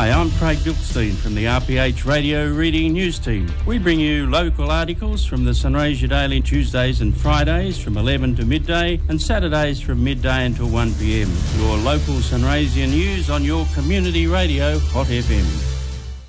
Hi, I'm Craig Dilkstein from the RPH Radio Reading News Team. We bring you local articles from the Sunraysia Daily Tuesdays and Fridays from 11 to midday and Saturdays from midday until 1 p.m. Your local Sunraysia news on your community radio, Hot FM.